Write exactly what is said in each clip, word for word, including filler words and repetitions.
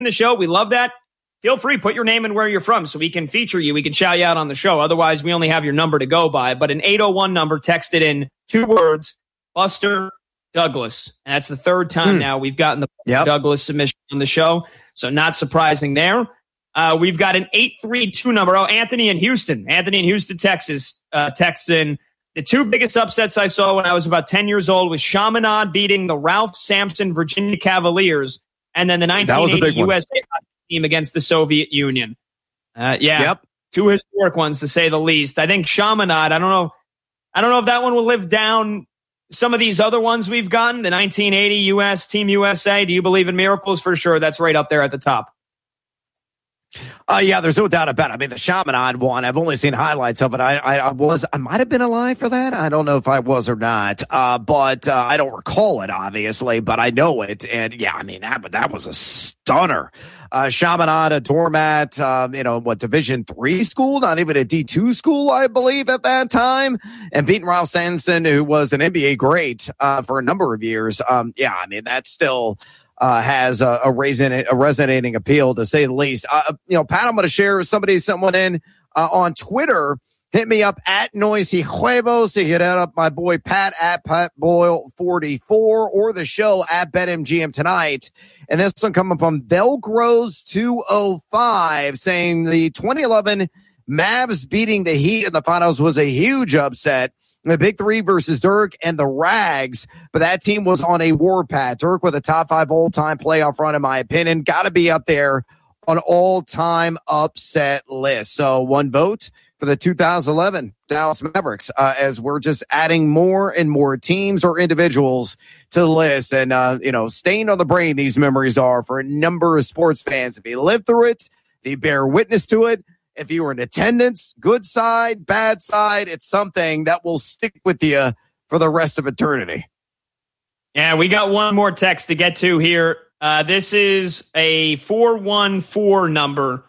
the show. We love that. Feel free, put your name and where you're from so we can feature you. We can shout you out on the show. Otherwise, we only have your number to go by. But an eight oh one number, text it in two words, Buster Douglas. And that's the third time hmm. now we've gotten the yep. Douglas submission on the show. So not surprising there. Uh, we've got an eight three two number. Oh, Anthony in Houston. Anthony in Houston, Texas, uh, texts in. The two biggest upsets I saw when I was about ten years old was Chaminade beating the Ralph Sampson Virginia Cavaliers, and then the nineteen eighty U S A team against the Soviet Union. Uh, yeah, yep. Two historic ones to say the least. I think Chaminade, I don't know, I don't know if that one will live down some of these other ones we've gotten. The nineteen eighty U S Team U S A. Do you believe in miracles? For sure, that's right up there at the top. Uh, yeah, there's no doubt about it. I mean, the Chaminade one, I've only seen highlights of it. I, I, I was, I might have been alive for that. I don't know if I was or not. Uh, but, uh, I don't recall it, obviously, but I know it. And yeah, I mean, that, but that was a stunner. Uh, Chaminade, a doormat, um, you know, what, Division three school, not even a D two school, I believe, at that time. And beating Ralph Sampson, who was an N B A great, uh, for a number of years. Um, yeah, I mean, that's still, Uh, has a, a, reason, a resonating appeal, to say the least. Uh, you know, Pat, I'm going to share somebody, someone in uh, on Twitter. Hit me up at Noisy Huevos. You can hit up my boy Pat at Pat Boyle forty-four or the show at BetMGM tonight. And this one coming from Belgrows two oh five saying the twenty eleven Mavs beating the Heat in the finals was a huge upset. The Big Three versus Dirk and the Rags, but that team was on a warpath. Dirk with a top five all-time playoff run, in my opinion, got to be up there on all-time upset list. So one vote for the two thousand eleven Dallas Mavericks, uh, as we're just adding more and more teams or individuals to the list. And, uh, you know, staying on the brain, these memories are for a number of sports fans. If you live through it, if you bear witness to it, if you were in attendance, good side, bad side, it's something that will stick with you for the rest of eternity. Yeah, we got one more text to get to here. Uh, this is a four one four number.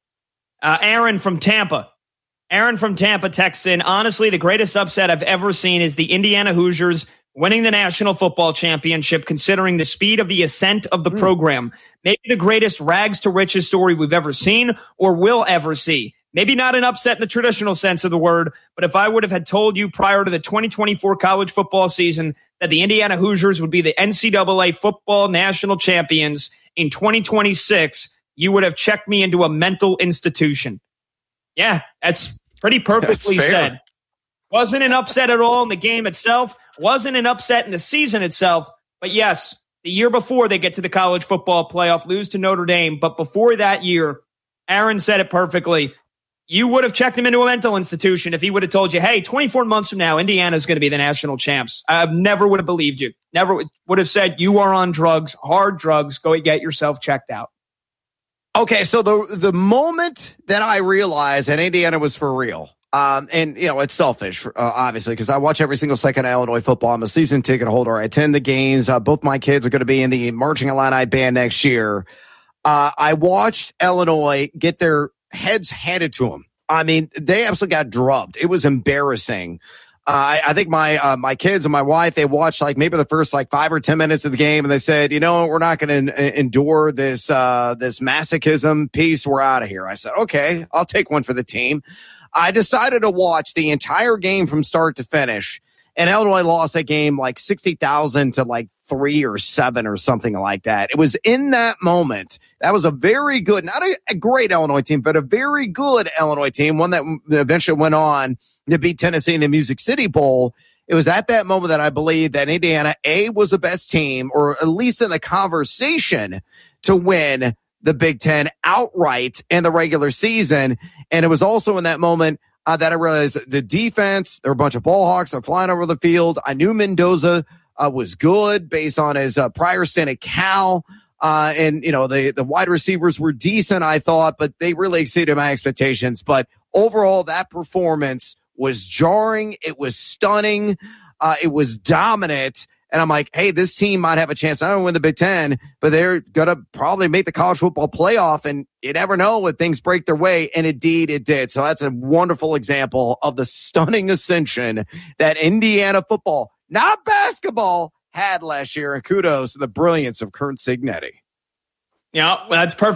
Uh, Aaron from Tampa. Aaron from Tampa texts in, honestly, the greatest upset I've ever seen is the Indiana Hoosiers winning the National Football Championship, considering the speed of the ascent of the mm. program. Maybe the greatest rags to riches story we've ever seen or will ever see. Maybe not an upset in the traditional sense of the word, but if I would have had told you prior to the twenty twenty-four college football season that the Indiana Hoosiers would be the N C double A football national champions in twenty twenty-six, you would have checked me into a mental institution. Yeah, that's pretty perfectly that's said. Wasn't an upset at all in the game itself. Wasn't an upset in the season itself. But yes, the year before they get to the college football playoff, lose to Notre Dame. But before that year, Aaron said it perfectly. You would have checked him into a mental institution if he would have told you, hey, twenty-four months from now, Indiana's going to be the national champs. I never would have believed you. Never would have said you are on drugs, hard drugs. Go get yourself checked out. Okay, so the the moment that I realized that Indiana was for real, um, and, you know, it's selfish, uh, obviously, because I watch every single second of Illinois football. I'm a season ticket holder. I attend the games. Uh, both my kids are going to be in the Marching Illini band next year. Uh, I watched Illinois get their heads handed to them. I mean, they absolutely got drubbed. It was embarrassing. Uh, I, I think my uh, my kids and my wife, they watched like maybe the first like five or ten minutes of the game, and they said, you know, we're not going to en- endure this uh, this masochism piece. We're out of here. I said, okay, I'll take one for the team. I decided to watch the entire game from start to finish, and Illinois lost that game like sixty thousand to like three or seven or something like that. It was in that moment. That was a very good, not a, a great Illinois team, but a very good Illinois team, one that eventually went on to beat Tennessee in the Music City Bowl. It was at that moment that I believe that Indiana, A, was the best team, or at least in the conversation to win the Big Ten outright in the regular season. And it was also in that moment uh, that I realized the defense, there were a bunch of ball hawks that are flying over the field. I knew Mendoza uh, was good based on his uh, prior stint at Cal. Uh, and, you know, the, the wide receivers were decent, I thought, but they really exceeded my expectations. But overall, that performance was jarring. It was stunning. Uh, it was dominant. And I'm like, hey, this team might have a chance not only to win the Big Ten, but they're going to probably make the college football playoff. And you never know when things break their way. And indeed it did. So that's a wonderful example of the stunning ascension that Indiana football, not basketball, had last year. And kudos to the brilliance of Curt Cignetti. Yeah, that's perfect.